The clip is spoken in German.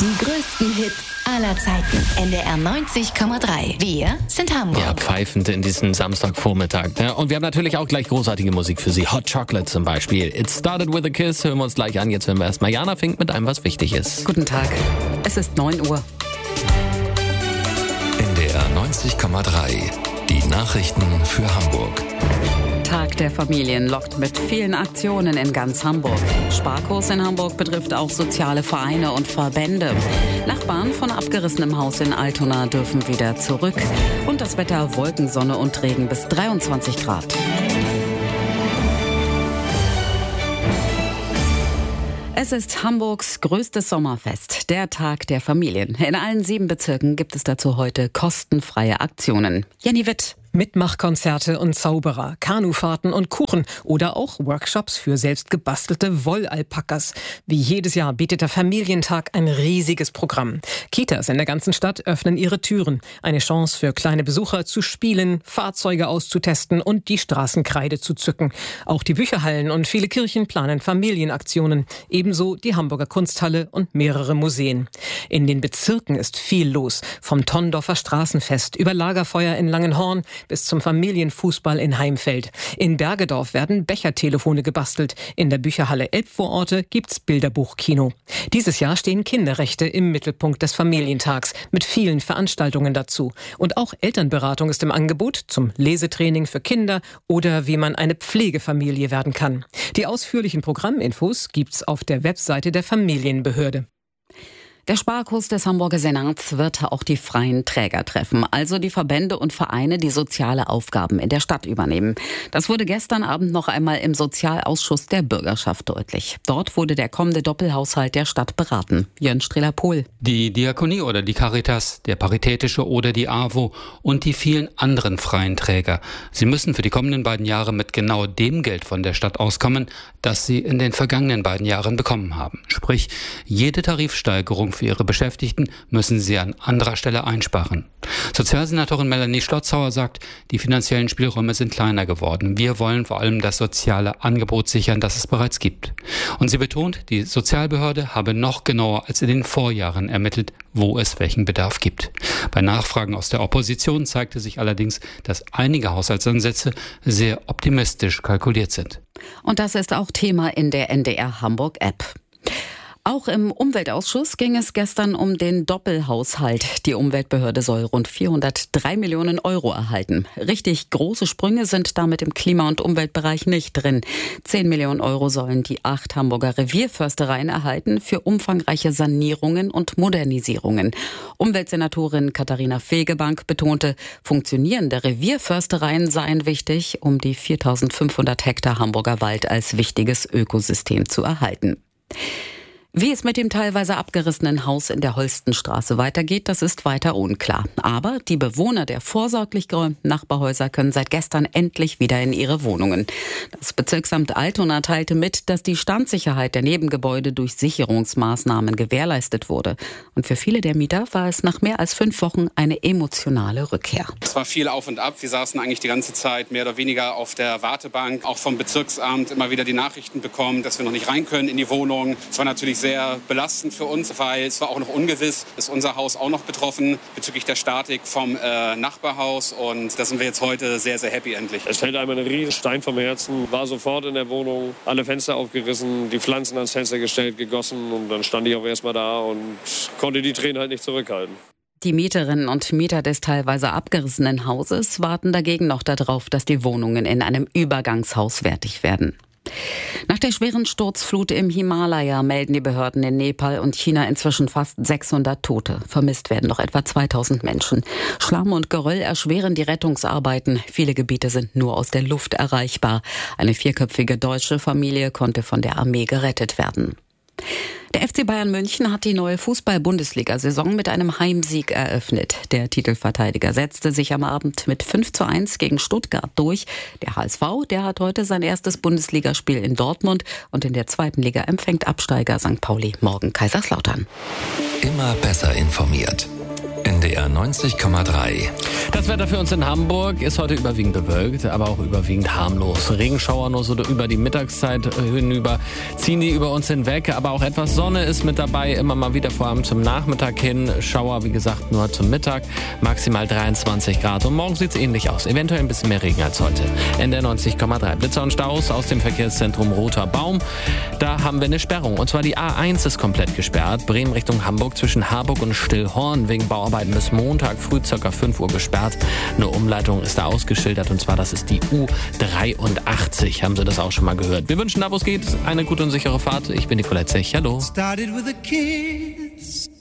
Die größten Hits aller Zeiten. NDR 90,3. Wir sind Hamburg. Ja, pfeifend in diesen Samstagvormittag. Ja, und wir haben natürlich auch gleich großartige Musik für Sie. Hot Chocolate zum Beispiel. It Started With a Kiss. Hören wir uns gleich an. Jetzt hören wir erstmal Jana Fink mit einem, was wichtig ist. Guten Tag. Es ist 9 Uhr. NDR 90,3. Die Nachrichten für Hamburg. Tag der Familien lockt mit vielen Aktionen in ganz Hamburg. Sparkurs in Hamburg betrifft auch soziale Vereine und Verbände. Nachbarn von abgerissenem Haus in Altona dürfen wieder zurück. Und das Wetter: Wolken, Sonne und Regen bis 23 Grad. Es ist Hamburgs größtes Sommerfest, der Tag der Familien. In allen 7 Bezirken gibt es dazu heute kostenfreie Aktionen. Jenny Witt. Mitmachkonzerte und Zauberer, Kanufahrten und Kuchen oder auch Workshops für selbst gebastelte Wollalpakas. Wie jedes Jahr bietet der Familientag ein riesiges Programm. Kitas in der ganzen Stadt öffnen ihre Türen. Eine Chance für kleine Besucher zu spielen, Fahrzeuge auszutesten und die Straßenkreide zu zücken. Auch die Bücherhallen und viele Kirchen planen Familienaktionen. Ebenso die Hamburger Kunsthalle und mehrere Museen. In den Bezirken ist viel los. Vom Tondorfer Straßenfest über Lagerfeuer in Langenhorn bis zum Familienfußball in Heimfeld. In Bergedorf werden Bechertelefone gebastelt. In der Bücherhalle Elbvororte gibt's Bilderbuchkino. Dieses Jahr stehen Kinderrechte im Mittelpunkt des Familientags mit vielen Veranstaltungen dazu. Und auch Elternberatung ist im Angebot zum Lesetraining für Kinder oder wie man eine Pflegefamilie werden kann. Die ausführlichen Programminfos gibt's auf der Webseite der Familienbehörde. Der Sparkurs des Hamburger Senats wird auch die freien Träger treffen, also die Verbände und Vereine, die soziale Aufgaben in der Stadt übernehmen. Das wurde gestern Abend noch einmal im Sozialausschuss der Bürgerschaft deutlich. Dort wurde der kommende Doppelhaushalt der Stadt beraten. Jörn Strehler-Pohl. Die Diakonie oder die Caritas, der Paritätische oder die AWO und die vielen anderen freien Träger. Sie müssen für die kommenden beiden Jahre mit genau dem Geld von der Stadt auskommen, das sie in den vergangenen beiden Jahren bekommen haben. Sprich, jede Tarifsteigerung für ihre Beschäftigten müssen sie an anderer Stelle einsparen. Sozialsenatorin Melanie Schlotzauer sagt, die finanziellen Spielräume sind kleiner geworden. Wir wollen vor allem das soziale Angebot sichern, das es bereits gibt. Und sie betont, die Sozialbehörde habe noch genauer als in den Vorjahren ermittelt, wo es welchen Bedarf gibt. Bei Nachfragen aus der Opposition zeigte sich allerdings, dass einige Haushaltsansätze sehr optimistisch kalkuliert sind. Und das ist auch Thema in der NDR Hamburg App. Auch im Umweltausschuss ging es gestern um den Doppelhaushalt. Die Umweltbehörde soll rund 403 Millionen Euro erhalten. Richtig große Sprünge sind damit im Klima- und Umweltbereich nicht drin. 10 Millionen Euro sollen die 8 Hamburger Revierförstereien erhalten für umfangreiche Sanierungen und Modernisierungen. Umweltsenatorin Katharina Fegebank betonte, funktionierende Revierförstereien seien wichtig, um die 4.500 Hektar Hamburger Wald als wichtiges Ökosystem zu erhalten. Wie es mit dem teilweise abgerissenen Haus in der Holstenstraße weitergeht, das ist weiter unklar. Aber die Bewohner der vorsorglich geräumten Nachbarhäuser können seit gestern endlich wieder in ihre Wohnungen. Das Bezirksamt Altona teilte mit, dass die Standsicherheit der Nebengebäude durch Sicherungsmaßnahmen gewährleistet wurde. Und für viele der Mieter war es nach mehr als 5 Wochen eine emotionale Rückkehr. Es war viel auf und ab. Wir saßen eigentlich die ganze Zeit mehr oder weniger auf der Wartebank. Auch vom Bezirksamt immer wieder die Nachrichten bekommen, dass wir noch nicht rein können in die Wohnung. Es war natürlich sehr belastend für uns, weil es war auch noch ungewiss, ist unser Haus auch noch betroffen bezüglich der Statik vom Nachbarhaus. Und da sind wir jetzt heute sehr, sehr happy endlich. Es fällt einem ein riesen Stein vom Herzen. War sofort in der Wohnung, alle Fenster aufgerissen, die Pflanzen ans Fenster gestellt, gegossen. Und dann stand ich auch erst mal da und konnte die Tränen halt nicht zurückhalten. Die Mieterinnen und Mieter des teilweise abgerissenen Hauses warten dagegen noch darauf, dass die Wohnungen in einem Übergangshaus fertig werden. Nach der schweren Sturzflut im Himalaya melden die Behörden in Nepal und China inzwischen fast 600 Tote. Vermisst werden noch etwa 2000 Menschen. Schlamm und Geröll erschweren die Rettungsarbeiten. Viele Gebiete sind nur aus der Luft erreichbar. Eine 4-köpfige deutsche Familie konnte von der Armee gerettet werden. Der FC Bayern München hat die neue Fußball-Bundesliga-Saison mit einem Heimsieg eröffnet. Der Titelverteidiger setzte sich am Abend mit 5:1 gegen Stuttgart durch. Der HSV, der hat heute sein erstes Bundesligaspiel in Dortmund und in der 2. Liga empfängt Absteiger St. Pauli morgen Kaiserslautern. Immer besser informiert. NDR 90,3. Das Wetter für uns in Hamburg ist heute überwiegend bewölkt, aber auch überwiegend harmlos. Regenschauer nur so über die Mittagszeit hinüber ziehen die über uns hinweg, aber auch etwas Sonne ist mit dabei, immer mal wieder vor allem zum Nachmittag hin. Schauer, wie gesagt, nur zum Mittag, maximal 23 Grad. Und morgen sieht es ähnlich aus, eventuell ein bisschen mehr Regen als heute. NDR 90,3. Blitzer und Staus aus dem Verkehrszentrum Roter Baum. Da haben wir eine Sperrung, und zwar die A1 ist komplett gesperrt. Bremen Richtung Hamburg zwischen Harburg und Stillhorn wegen Bauarbeiten bis Montag früh ca. 5 Uhr gesperrt. Eine Umleitung ist da ausgeschildert, und zwar das ist die U83. Haben Sie das auch schon mal gehört? Wir wünschen da, wo es geht, eine gute und sichere Fahrt. Ich bin Nicolette Zech. Hallo.